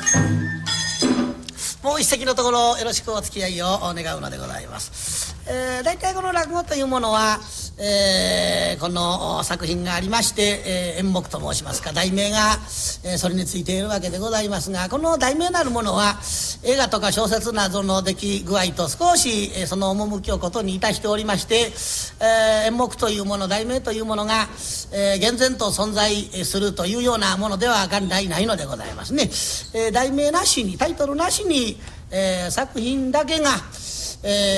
もう一席のところよろしくお付き合いを願うのでございます。大体この落語というものは、この作品がありまして、演目と申しますか題名が、それについているわけでございますが、この題名なるものは映画とか小説などの出来具合と少し、その趣をことにいたしておりまして、演目というもの題名というものが、厳然と存在するというようなものでは元来ないのでございますね。題名なしにタイトルなしに、作品だけが